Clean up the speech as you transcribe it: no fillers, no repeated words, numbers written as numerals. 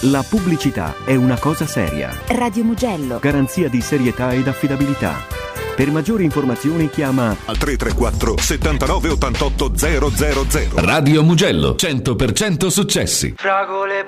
La pubblicità è una cosa seria. Radio Mugello. Garanzia di serietà ed affidabilità. Per maggiori informazioni chiama al 334 79 88 000. Radio Mugello, 100% successi. Fragole